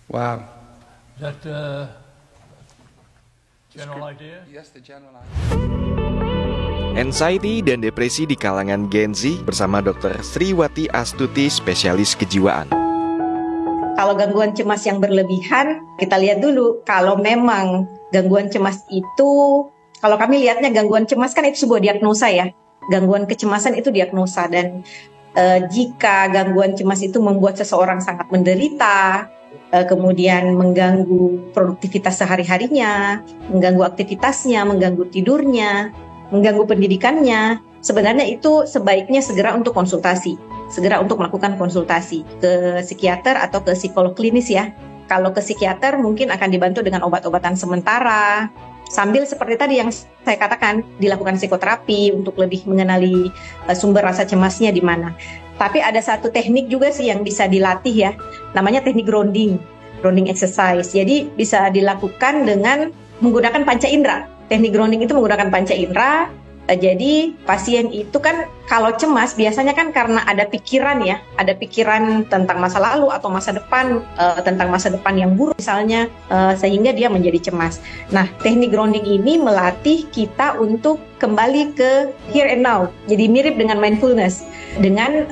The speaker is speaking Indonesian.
Wow. Is that the general idea? Yes, the general idea. Anxiety dan depresi di kalangan Gen Z bersama Dr. Sriwati Astuti, spesialis kejiwaan. Kalau gangguan cemas yang berlebihan, kita lihat dulu kalau memang gangguan cemas itu, kalau kami lihatnya gangguan cemas kan itu sebuah diagnosa ya. Gangguan kecemasan itu diagnosa dan jika gangguan cemas itu membuat seseorang sangat menderita, kemudian mengganggu produktivitas sehari-harinya, mengganggu aktivitasnya, mengganggu tidurnya, mengganggu pendidikannya, sebenarnya itu sebaiknya segera untuk konsultasi, segera untuk melakukan konsultasi ke psikiater atau ke psikolog klinis ya. Kalau ke psikiater mungkin akan dibantu dengan obat-obatan sementara, sambil seperti tadi yang saya katakan, dilakukan psikoterapi untuk lebih mengenali sumber rasa cemasnya di mana. Tapi ada satu teknik juga sih yang bisa dilatih ya, namanya teknik grounding exercise. Jadi bisa dilakukan dengan menggunakan panca indera. Teknik grounding itu menggunakan panca indera. Jadi pasien itu kan kalau cemas biasanya kan karena ada pikiran ya, ada pikiran tentang masa lalu atau masa depan, tentang masa depan yang buruk misalnya, sehingga dia menjadi cemas. Nah, teknik grounding ini melatih kita untuk kembali ke here and now. Jadi mirip dengan mindfulness, dengan